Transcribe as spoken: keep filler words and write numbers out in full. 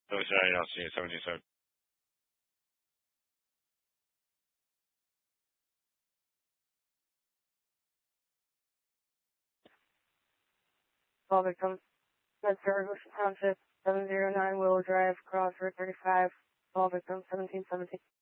So sorry, I'll see you seventeen seven. All victims. Medford, Township, seven zero nine Willow Drive, Cross Route thirty-five. All victims, seventeen seventeen.